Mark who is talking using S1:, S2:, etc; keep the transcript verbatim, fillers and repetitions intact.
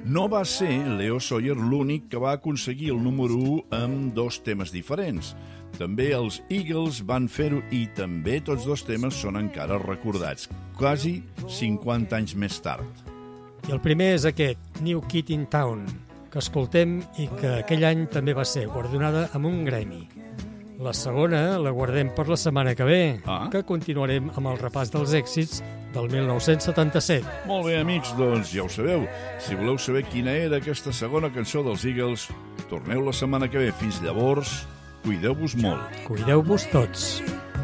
S1: No va ser Leo Sayer l'únic que va aconseguir el número u amb dos temes diferents. També els Eagles van fer-ho i també tots dos temes són encara recordats, quasi cinquanta anys més tard.
S2: I el primer és aquest, New Kid in Town, que escoltem i que aquell any també va ser guardonada amb un Grammy. La segona la guardem per la setmana que ve, ah. que continuarem amb el repàs dels èxits del mil nou-cents setanta-set.
S1: Molt bé, amics, doncs ja ho sabeu. Si voleu saber quina era aquesta segona cançó dels Eagles, torneu la setmana que ve. Fins llavors, cuideu-vos molt.
S2: Cuideu-vos tots.